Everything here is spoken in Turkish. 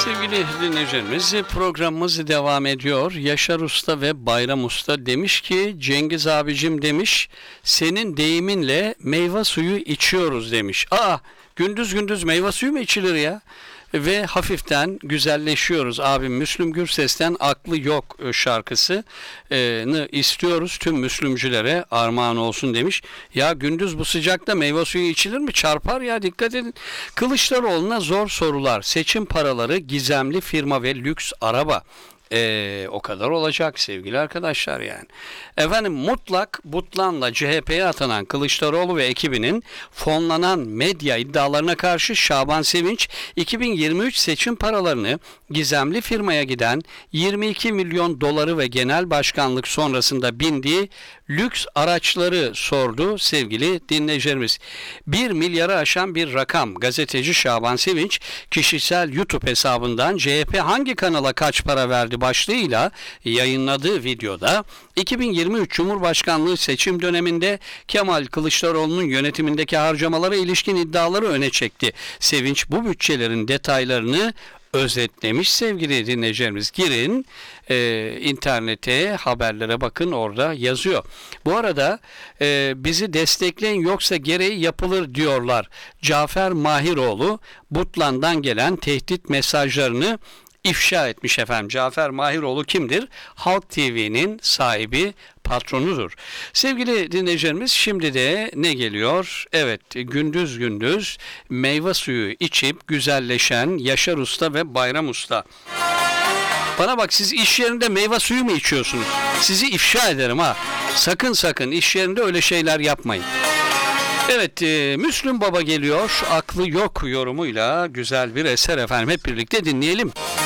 Sevgili dinleyicilerimiz, programımız devam ediyor. Yaşar Usta ve Bayram Usta demiş ki, Cengiz abicim demiş, senin deyiminle meyve suyu içiyoruz demiş. Gündüz gündüz meyve suyu mu içilir ya? Ve hafiften güzelleşiyoruz. Abim Müslüm Gürses'ten Aklı Yok şarkısını istiyoruz. Tüm Müslümcülere armağan olsun demiş. Ya gündüz bu sıcakta meyve suyu içilir mi? Çarpar ya, dikkat edin. Kılıçdaroğlu'na zor sorular. Seçim paraları, gizemli firma ve lüks araba. O kadar olacak sevgili arkadaşlar yani. Efendim, mutlak butlanla CHP'ye atanan Kılıçdaroğlu ve ekibinin fonlanan medya iddialarına karşı Şaban Sevinç 2023 seçim paralarını gizemli firmaya giden 22 milyon doları ve genel başkanlık sonrasında bindiği lüks araçları sordu sevgili dinleyicilerimiz. 1 milyarı aşan bir rakam. Gazeteci Şaban Sevinç kişisel YouTube hesabından CHP hangi kanala kaç para verdi başlığıyla yayınladığı videoda 2023 Cumhurbaşkanlığı seçim döneminde Kemal Kılıçdaroğlu'nun yönetimindeki harcamalara ilişkin iddiaları öne çekti. Sevinç bu bütçelerin detaylarını özetlemiş sevgili dinleyicilerimiz. Girin internete, haberlere bakın, orada yazıyor. Bu arada bizi destekleyin yoksa gereği yapılır diyorlar. Cafer Mahiroğlu Butlan'dan gelen tehdit mesajlarını ifşa etmiş efendim. Cafer Mahiroğlu kimdir? Halk TV'nin sahibi, patronudur. Sevgili dinleyicilerimiz, şimdi de ne geliyor? Evet, gündüz gündüz meyve suyu içip güzelleşen Yaşar Usta ve Bayram Usta. Bana bak, siz iş yerinde meyve suyu mu içiyorsunuz? Sizi ifşa ederim ha. Sakın iş yerinde öyle şeyler yapmayın. Evet, Müslüm Baba geliyor. Aklı Yok yorumuyla güzel bir eser efendim. Hep birlikte dinleyelim.